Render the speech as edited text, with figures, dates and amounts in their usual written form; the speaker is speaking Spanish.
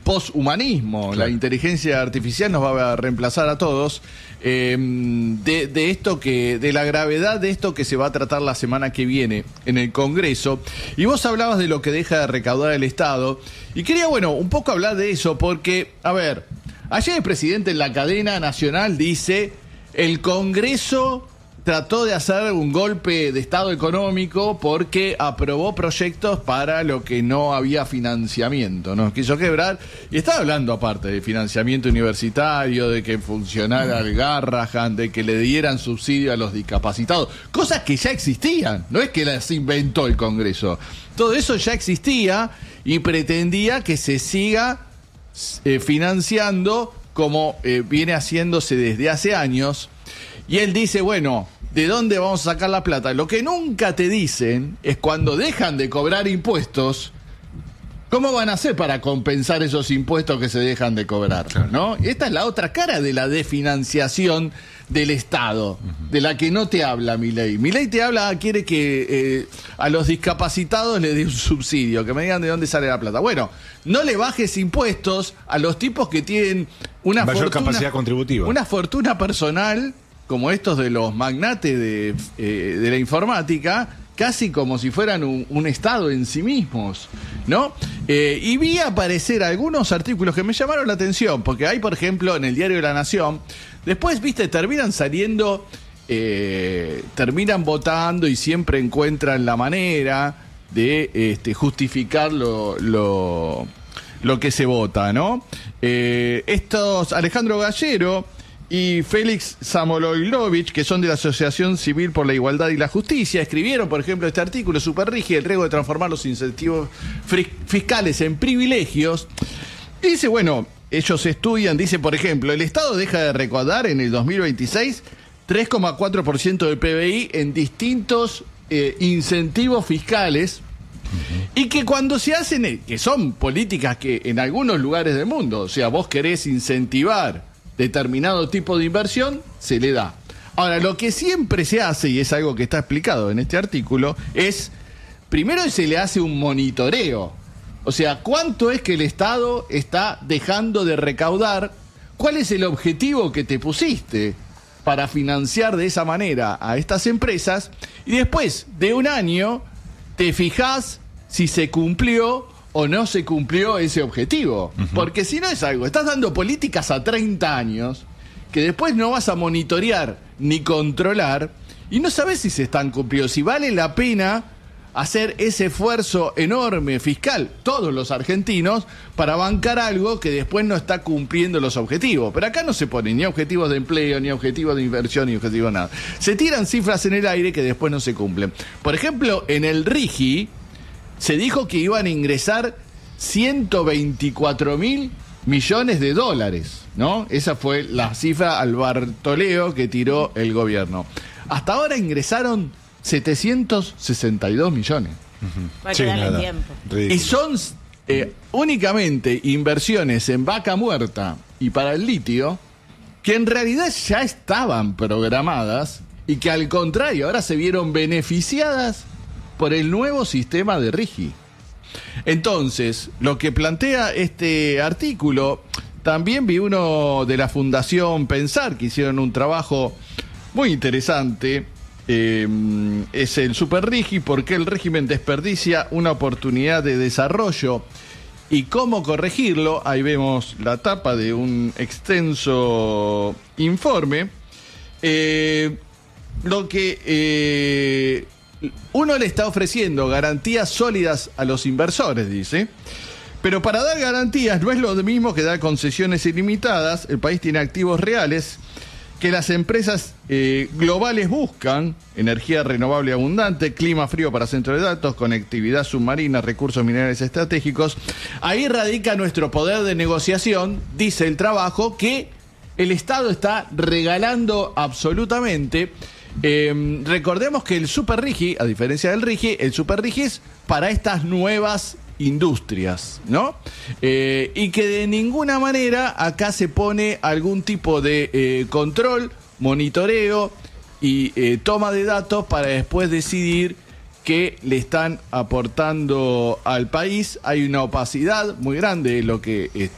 poshumanismo. Claro. La inteligencia artificial nos va a reemplazar a todos. De esto de la gravedad de esto que se va a tratar la semana que viene en el Congreso. Y vos hablabas de lo que deja de recaudar el Estado. Y quería, un poco hablar de eso porque, a ver, ayer el presidente en la cadena nacional dice: el Congreso trató de hacer un golpe de Estado económico porque aprobó proyectos para lo que no había financiamiento, nos quiso quebrar, y estaba hablando aparte de financiamiento universitario, de que funcionara el Garrahan, de que le dieran subsidio a los discapacitados, cosas que ya existían, no es que las inventó el Congreso, todo eso ya existía y pretendía que se siga financiando como viene haciéndose desde hace años. Y él dice, ¿de dónde vamos a sacar la plata? Lo que nunca te dicen es cuando dejan de cobrar impuestos, ¿cómo van a hacer para compensar esos impuestos que se dejan de cobrar? ¿No? Esta es la otra cara de la desfinanciación del Estado, de la que no te habla Milei. Milei te habla, quiere que a los discapacitados le dé un subsidio, que me digan de dónde sale la plata. No le bajes impuestos a los tipos que tienen una mayor capacidad contributiva, una fortuna personal, como estos de los magnates de la informática, casi como si fueran un Estado en sí mismos, ¿no? Y vi aparecer algunos artículos que me llamaron la atención, porque hay, por ejemplo, en el diario La Nación, después, terminan saliendo, terminan votando y siempre encuentran la manera de justificar lo que se vota, ¿no? Alejandro Gallero y Félix Samoloilovich, que son de la Asociación Civil por la Igualdad y la Justicia, escribieron, por ejemplo, este artículo súper rígido, el riesgo de transformar los incentivos fiscales en privilegios. Y dice, ellos estudian, dice, por ejemplo, el Estado deja de recaudar en el 2026 3,4% del PBI en distintos incentivos fiscales, y que cuando se hacen, que son políticas que en algunos lugares del mundo, o sea, vos querés incentivar determinado tipo de inversión, se le da. Ahora, lo que siempre se hace, y es algo que está explicado en este artículo, es, primero se le hace un monitoreo. O sea, ¿cuánto es que el Estado está dejando de recaudar? ¿Cuál es el objetivo que te pusiste para financiar de esa manera a estas empresas? Y después de un año, te fijás si se cumplió o no se cumplió ese objetivo. Porque si no es algo, estás dando políticas a 30 años que después no vas a monitorear ni controlar y no sabes si se están cumpliendo, si vale la pena hacer ese esfuerzo enorme fiscal, todos los argentinos, para bancar algo que después no está cumpliendo los objetivos. Pero acá no se ponen ni objetivos de empleo, ni objetivos de inversión, ni objetivos de nada. Se tiran cifras en el aire que después no se cumplen. Por ejemplo, en el RIGI se dijo que iban a ingresar 124.000 millones de dólares, ¿no? Esa fue la cifra al Bartoleo que tiró el gobierno. Hasta ahora ingresaron 762 millones. Va a quedar en tiempo. Ridículo. Y son únicamente inversiones en vaca muerta y para el litio, que en realidad ya estaban programadas y que al contrario ahora se vieron beneficiadas por el nuevo sistema de RIGI. Entonces, lo que plantea este artículo, también vi uno de la Fundación Pensar, que hicieron un trabajo muy interesante, es el Super RIGI, por qué el régimen desperdicia una oportunidad de desarrollo y cómo corregirlo. Ahí vemos la tapa de un extenso informe. Lo que uno le está ofreciendo garantías sólidas a los inversores, dice, pero para dar garantías no es lo mismo que dar concesiones ilimitadas. El país tiene activos reales que las empresas globales buscan: energía renovable abundante, clima frío para centros de datos, conectividad submarina, recursos minerales estratégicos. Ahí radica nuestro poder de negociación, dice el trabajo, que el Estado está regalando absolutamente. Recordemos que el Super RIGI, a diferencia del RIGI, el Super RIGI es para estas nuevas industrias, ¿no? Y que de ninguna manera acá se pone algún tipo de control, monitoreo y toma de datos para después decidir qué le están aportando al país. Hay una opacidad muy grande en lo que